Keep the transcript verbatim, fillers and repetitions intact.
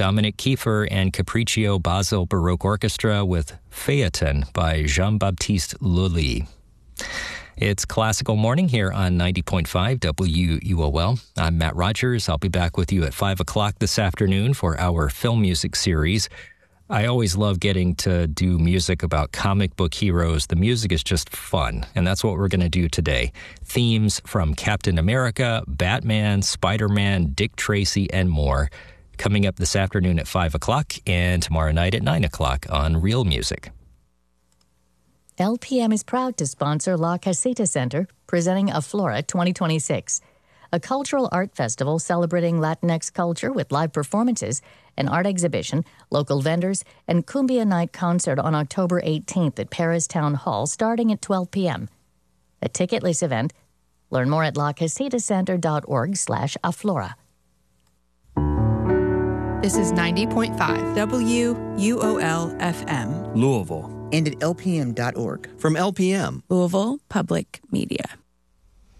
Dominic Kiefer and Capriccio Basel Baroque Orchestra with Phaeton by Jean-Baptiste Lully. It's Classical Morning here on ninety point five W U O L. I'm Matt Rogers. I'll be back with you at five o'clock this afternoon for our film music series. I always love getting to do music about comic book heroes. The music is just fun, and that's what we're going to do today. Themes from Captain America, Batman, Spider-Man, Dick Tracy, and more. Coming up this afternoon at five o'clock and tomorrow night at nine o'clock on Real Music. L P M is proud to sponsor La Casita Center, presenting Aflora twenty twenty-six, a cultural art festival celebrating Latinx culture with live performances, an art exhibition, local vendors, and Cumbia Night concert on October eighteenth at Paris Town Hall starting at twelve p.m. A ticketless event. Learn more at lacasitacenter.org slash Aflora. This is ninety point five W U O L F M. Louisville. And at L P M dot org. From L P M. Louisville Public Media.